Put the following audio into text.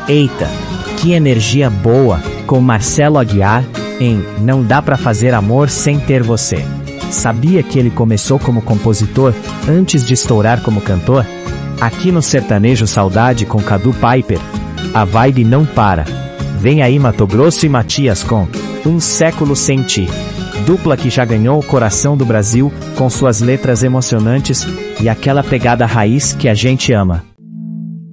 Eita, que energia boa, com Marcelo Aguiar, em Não Dá Pra Fazer Amor Sem Ter Você. Sabia que ele começou como compositor, antes de estourar como cantor? Aqui no Sertanejo Saudade com Cadu Piper, a vibe não para. Vem aí Mato Grosso e Matias com Um Século Sem Ti. Dupla que já ganhou o coração do Brasil, com suas letras emocionantes, e aquela pegada raiz que a gente ama.